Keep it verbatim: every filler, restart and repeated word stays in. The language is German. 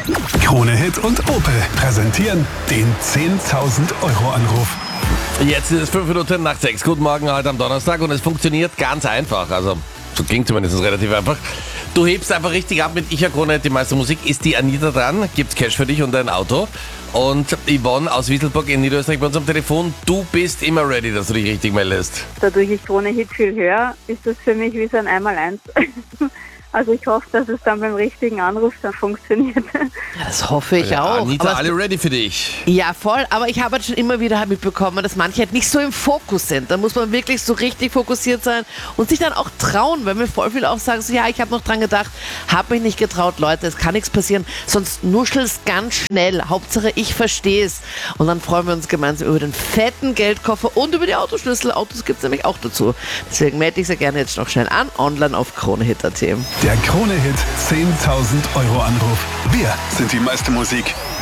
Krone Hit und Opel präsentieren den zehntausend Euro Anruf. Jetzt ist es fünf Minuten nach sechs. Guten Morgen heute am Donnerstag und es funktioniert ganz einfach. Also, so klingt zumindest relativ einfach. Du hebst einfach richtig ab mit Ich Krone Hit, die meiste Musik. Ist die Anita dran? Gibt's Cash für dich und ein Auto. Und Yvonne aus Wieselburg in Niederösterreich bei uns am Telefon. Du bist immer ready, dass du dich richtig meldest. Dadurch ich Krone Hit viel höre, ist das für mich wie so ein Einmaleins. Also ich hoffe, dass es dann beim richtigen Anruf dann funktioniert. Ja, das hoffe ich Ja, auch. Anita, Aber- alle ready für dich. Ja, voll. Aber ich habe halt schon immer wieder mitbekommen, dass manche halt nicht so im Fokus sind. Da muss man wirklich so richtig fokussiert sein und sich dann auch trauen, weil mir voll viel auch sagen, so, ja, ich habe noch dran gedacht, habe mich nicht getraut. Leute, es kann nichts passieren. Sonst nuschelst ganz schnell. Hauptsache, ich verstehe es. Und dann freuen wir uns gemeinsam über den fetten Geldkoffer und über die Autoschlüssel. Autos gibt es nämlich auch dazu. Deswegen melde ich sehr gerne jetzt noch schnell an, online auf kronehit punkt at. Der Krone Hit zehntausend Euro Anruf. Wir sind die meiste Musik.